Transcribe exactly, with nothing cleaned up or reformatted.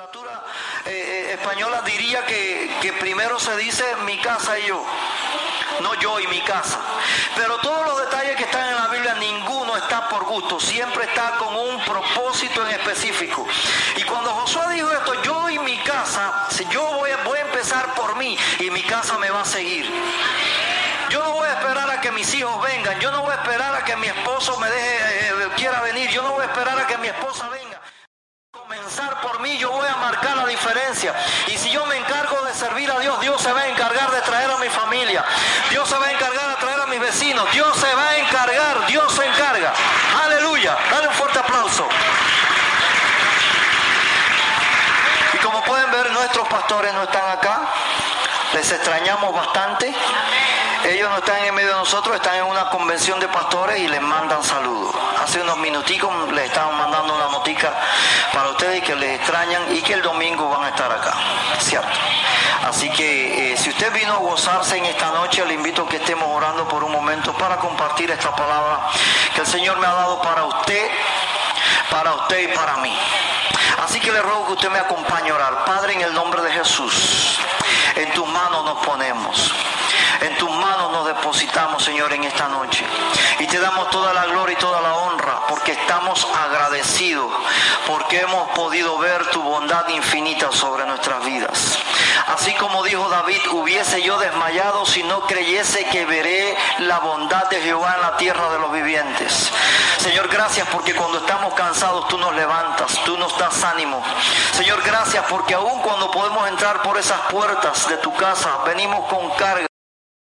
literatura eh, española diría que, que primero se dice mi casa y yo, no yo y mi casa. Pero todos los detalles que están en la Biblia, ninguno está por gusto, siempre está con un propósito en específico. Y cuando Josué dijo esto, yo y mi casa, yo voy a, voy a empezar por mí y mi casa me va a seguir. Yo no voy a esperar a que mis hijos vengan, yo no voy a esperar a que mi esposo me deje, eh, quiera venir, yo no voy a esperar a que mi esposa venga. Comenzar por mí, yo voy a marcar la diferencia. Y si yo me encargo de servir a Dios, Dios se va a encargar de traer a mi familia, Dios se va a encargar de traer a mis vecinos, Dios se va a encargar, Dios se encarga. Aleluya, dale un fuerte aplauso. Y como pueden ver, nuestros pastores no están acá, les extrañamos bastante. Ellos no están en medio de nosotros, están en una convención de pastores y les mandan saludos. Hace unos minuticos les estaban mandando una notica para ustedes que les extrañan y que el domingo van a estar acá, ¿cierto? Así que eh, si usted vino a gozarse en esta noche, le invito a que estemos orando por un momento para compartir esta palabra que el Señor me ha dado para usted, para usted y para mí. Así que le ruego que usted me acompañe a orar. Padre, en el nombre de Jesús, en tus manos nos ponemos. En tus manos nos depositamos, Señor, en esta noche. Y te damos toda la gloria y toda la honra porque estamos agradecidos, porque hemos podido ver tu bondad infinita sobre nuestras vidas. Así como dijo David, hubiese yo desmayado si no creyese que veré la bondad de Jehová en la tierra de los vivientes. Señor, gracias porque cuando estamos cansados tú nos levantas, tú nos das ánimo. Señor, gracias porque aun cuando podemos entrar por esas puertas de tu casa, venimos con carga.